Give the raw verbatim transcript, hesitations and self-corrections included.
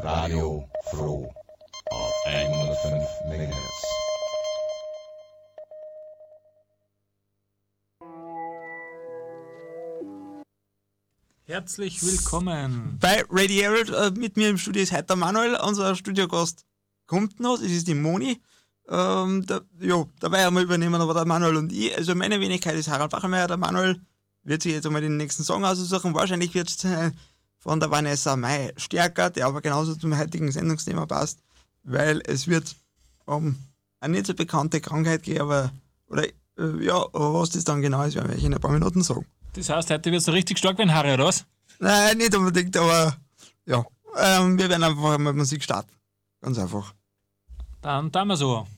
Radio Froh auf hundertfünf Megahertz. Herzlich willkommen bei Radio Herald. Mit mir im Studio ist heute der Manuel, unser Studiogast kommt noch, das ist die Moni. Ähm, der, ja, dabei haben wir übernehmen aber der Manuel und ich. Also meine Wenigkeit ist Harald Bachmeier, der Manuel wird sich jetzt einmal den nächsten Song aussuchen. Wahrscheinlich wird es von der Vanessa Mai stärker, der aber genauso zum heutigen Sendungsthema passt, weil es wird um eine nicht so bekannte Krankheit gehen, aber oder äh, ja, aber was das dann genau ist, werden wir euch in ein paar Minuten sagen. Das heißt, heute wird es so richtig stark werden, Harry, oder was? Nein, nicht unbedingt, aber ja, ähm, wir werden einfach mal Musik starten. Ganz einfach. Dann tun wir so.